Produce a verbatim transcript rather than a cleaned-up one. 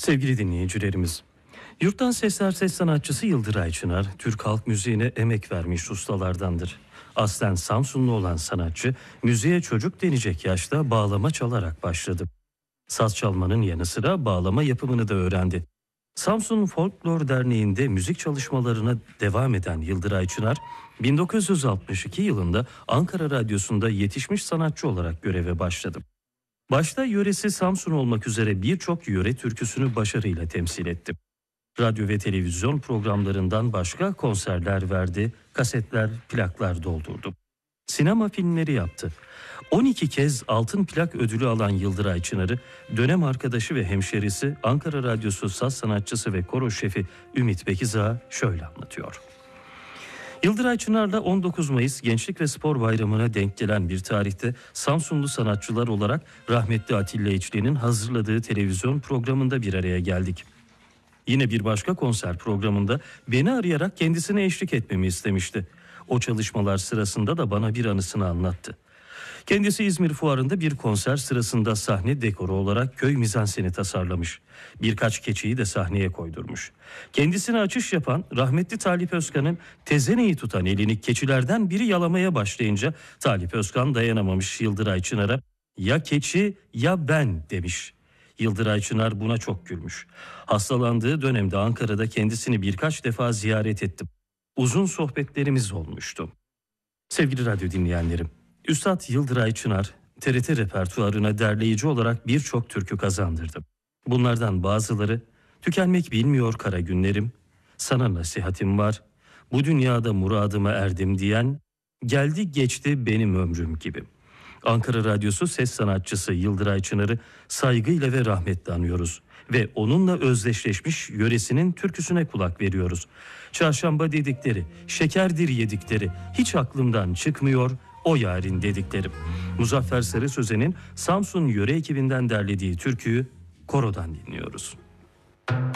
Sevgili dinleyicilerimiz, Yurttan Sesler ses sanatçısı Yıldıray Çınar, Türk halk müziğine emek vermiş ustalardandır. Aslen Samsunlu olan sanatçı, müziğe çocuk denecek yaşta bağlama çalarak başladı. Saz çalmanın yanı sıra bağlama yapımını da öğrendi. Samsun Folklor Derneği'nde müzik çalışmalarına devam eden Yıldıray Çınar, bin dokuz yüz altmış iki yılında Ankara Radyosu'nda yetişmiş sanatçı olarak göreve başladı. Başta yöresi Samsun olmak üzere birçok yöre türküsünü başarıyla temsil etti. Radyo ve televizyon programlarından başka konserler verdi, kasetler, plaklar doldurdu. Sinema filmleri yaptı. on iki kez altın plak ödülü alan Yıldıray Çınar'ı dönem arkadaşı ve hemşerisi Ankara Radyosu saz sanatçısı ve koro şefi Ümit Bekizağ şöyle anlatıyor. Yıldıray Çınar'la on dokuz Mayıs Gençlik ve Spor Bayramı'na denk gelen bir tarihte Samsunlu sanatçılar olarak rahmetli Atilla İçli'nin hazırladığı televizyon programında bir araya geldik. Yine bir başka konser programında beni arayarak kendisine eşlik etmemi istemişti. O çalışmalar sırasında da bana bir anısını anlattı. Kendisi İzmir Fuarı'nda bir konser sırasında sahne dekoru olarak köy mizanseni tasarlamış. Birkaç keçiyi de sahneye koydurmuş. Kendisine açış yapan rahmetli Talip Özkan'ın tezeneyi tutan elini keçilerden biri yalamaya başlayınca Talip Özkan dayanamamış Yıldıray Çınar'a "Ya keçi ya ben" demiş. Yıldıray Çınar buna çok gülmüş. Hastalandığı dönemde Ankara'da kendisini birkaç defa ziyaret ettim. Uzun sohbetlerimiz olmuştu. Sevgili radyo dinleyenlerim, Üstad Yıldıray Çınar, T R T repertuarına derleyici olarak birçok türkü kazandırdı. Bunlardan bazıları "Tükenmek bilmiyor kara günlerim", "Sana nasihatim var", "Bu dünyada muradıma erdim" diyen, "Geldi geçti benim ömrüm" gibi. Ankara Radyosu ses sanatçısı Yıldıray Çınar'ı saygıyla ve rahmetle anıyoruz ve onunla özdeşleşmiş yöresinin türküsüne kulak veriyoruz. Çarşamba dedikleri, şekerdir yedikleri, hiç aklımdan çıkmıyor o yarın dediklerim. Muzaffer Sarı Sözen'in Samsun yöre ekibinden derlediği türküyü korodan dinliyoruz.